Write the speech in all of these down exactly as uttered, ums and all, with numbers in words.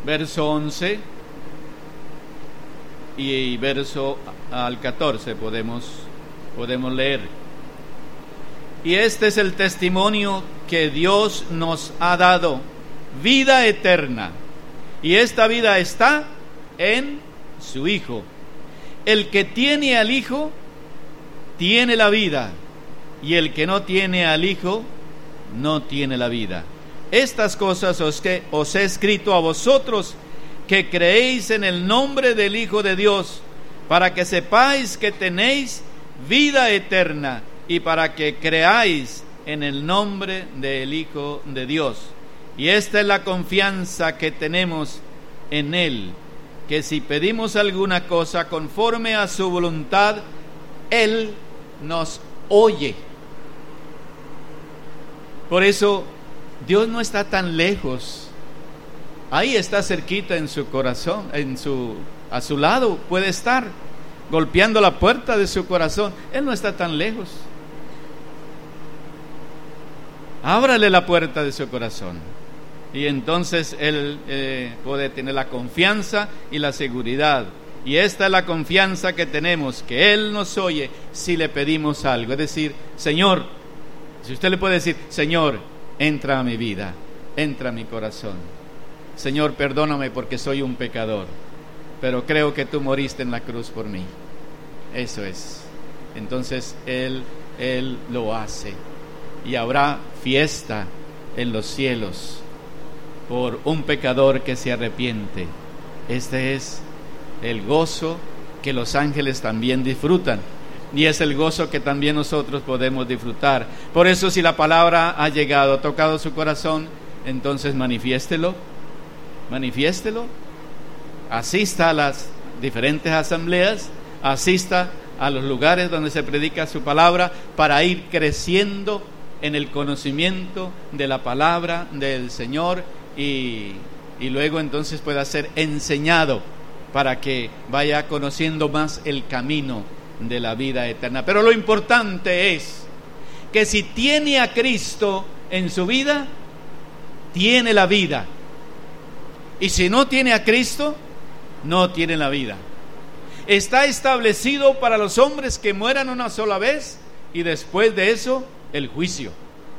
verso once y verso al catorce podemos, podemos leer. Y este es el testimonio que Dios nos ha dado, vida eterna, y esta vida está en su Hijo. El que tiene al Hijo tiene la vida, y el que no tiene al Hijo no tiene la vida. Estas cosas os, que, os he escrito a vosotros que creéis en el nombre del Hijo de Dios, para que sepáis que tenéis vida eterna, y para que creáis en el nombre del Hijo de Dios. Y esta es la confianza que tenemos en Él, que si pedimos alguna cosa conforme a su voluntad, Él nos oye. Por eso Dios no está tan lejos. Ahí está cerquita en su corazón, en su, a su lado puede estar, golpeando la puerta de su corazón. Él no está tan lejos. Ábrale la puerta de su corazón, y entonces Él eh, puede tener la confianza y la seguridad. Y esta es la confianza que tenemos, que Él nos oye si le pedimos algo. Es decir, Señor, si usted le puede decir, Señor, entra a mi vida, entra a mi corazón. Señor, perdóname porque soy un pecador, pero creo que tú moriste en la cruz por mí. Eso es. Entonces Él, Él lo hace. Y habrá fiesta en los cielos por un pecador que se arrepiente. Este es el gozo que los ángeles también disfrutan, y es el gozo que también nosotros podemos disfrutar. Por eso, si la palabra ha llegado, ha tocado su corazón, entonces manifiéstelo, manifiéstelo, asista a las diferentes asambleas, asista a los lugares donde se predica su palabra, para ir creciendo en el conocimiento de la palabra del Señor, y, y luego entonces pueda ser enseñado para que vaya conociendo más el camino de la vida eterna. Pero lo importante es que si tiene a Cristo en su vida, tiene la vida, y si no tiene a Cristo, no tiene la vida. Está establecido para los hombres que mueran una sola vez, y después de eso el juicio.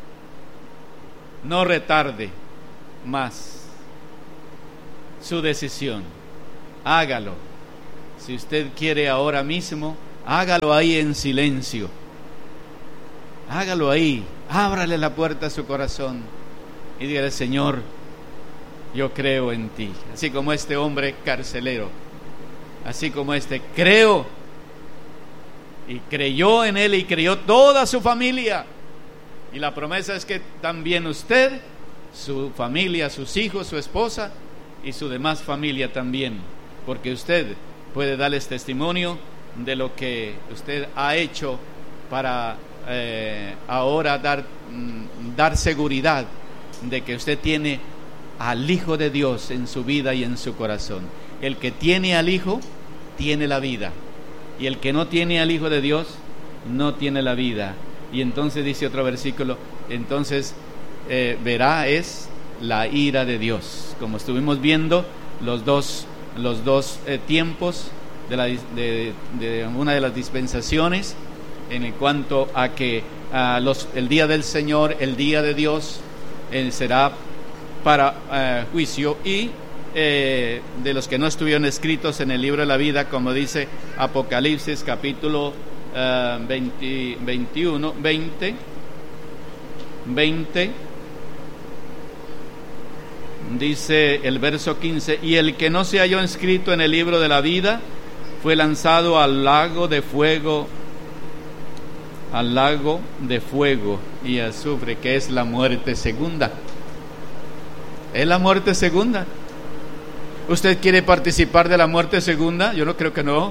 No retarde más su decisión, hágalo. Si usted quiere ahora mismo, hágalo ahí en silencio, hágalo ahí, ábrale la puerta a su corazón y dígale, Señor, yo creo en ti, así como este hombre carcelero, así como este, creo. Y creyó en Él, y creyó toda su familia. Y la promesa es que también usted, su familia, sus hijos, su esposa y su demás familia también, porque usted puede darles testimonio de lo que usted ha hecho para eh, ahora dar, mm, dar seguridad de que usted tiene al Hijo de Dios en su vida y en su corazón. El que tiene al Hijo tiene la vida, y el que no tiene al Hijo de Dios no tiene la vida. Y entonces dice otro versículo, entonces eh, verá es la ira de Dios, como estuvimos viendo los dos, los dos eh, tiempos de, la, de, de una de las dispensaciones, en cuanto a que uh, los, el día del Señor, el día de Dios, eh, será para uh, juicio, y eh, de los que no estuvieron escritos en el libro de la vida, como dice Apocalipsis capítulo uh, veinte, veintiuno, veinte, veinte, dice el verso quince, y el que no se halló inscrito en el libro de la vida fue lanzado al lago de fuego, al lago de fuego y azufre, que es la muerte segunda. Es la muerte segunda. ¿Usted quiere participar de la muerte segunda? Yo no creo que no.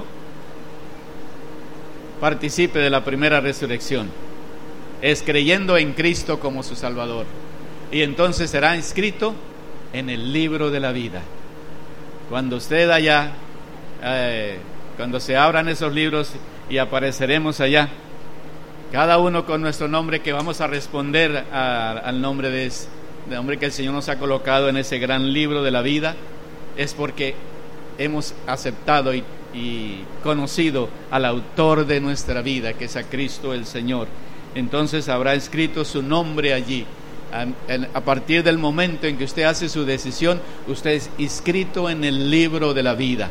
Participe de la primera resurrección. Es creyendo en Cristo como su Salvador, y entonces será inscrito en el libro de la vida. Cuando usted allá, eh, cuando se abran esos libros y apareceremos allá, cada uno con nuestro nombre, que vamos a responder a, al nombre de, de nombre que el Señor nos ha colocado en ese gran libro de la vida. es porque hemos aceptado y, y conocido al autor de nuestra vida, que es a Cristo el Señor. Entonces habrá escrito su nombre allí. A, a partir del momento en que usted hace su decisión, usted es inscrito en el libro de la vida.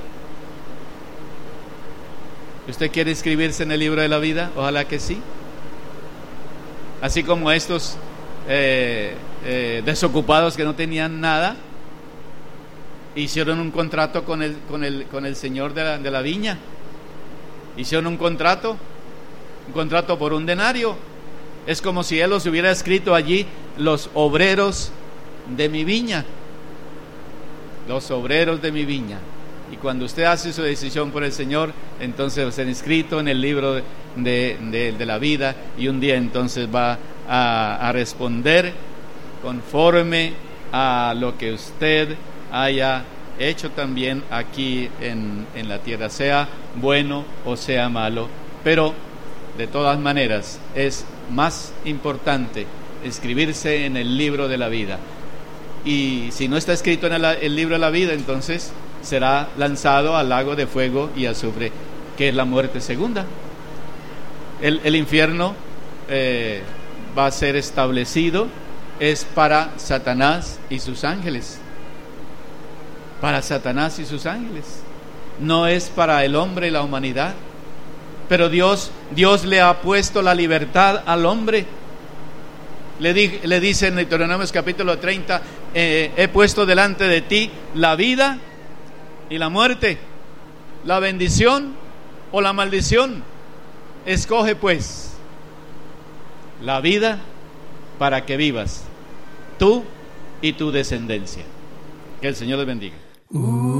¿Usted quiere inscribirse en el libro de la vida? Ojalá que sí. Así como estos eh, eh, desocupados que no tenían nada, hicieron un contrato con el, con el, con el señor de la, de la viña. Hicieron un contrato, un contrato por un denario. Es como si él los hubiera escrito allí: los obreros de mi viña. Los obreros de mi viña. Y cuando usted hace su decisión por el Señor, entonces va a ser inscrito en el libro de, de, de la vida, y un día entonces va a, a responder conforme a lo que usted haya hecho también aquí en, en la tierra, sea bueno o sea malo. Pero de todas maneras es más importante inscribirse en el libro de la vida. Y si no está escrito en el, el libro de la vida, entonces será lanzado al lago de fuego y azufre, que es la muerte segunda. El, el infierno eh, va a ser establecido, es para Satanás y sus ángeles. Para Satanás y sus ángeles. No es para el hombre y la humanidad. Pero Dios, Dios le ha puesto la libertad al hombre. Le, di, le dice en Deuteronomios capítulo treinta: eh, he puesto delante de ti la vida y la muerte, la bendición o la maldición. Escoge pues la vida para que vivas, tú y tu descendencia. Que el Señor les bendiga.